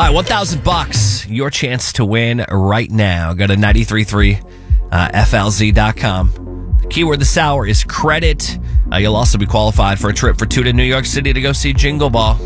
All right, $1,000. Your chance to win right now. Go to 933flz.com. The keyword this hour is credit. You'll also be qualified for a trip for two to New York City to go see Jingle Ball.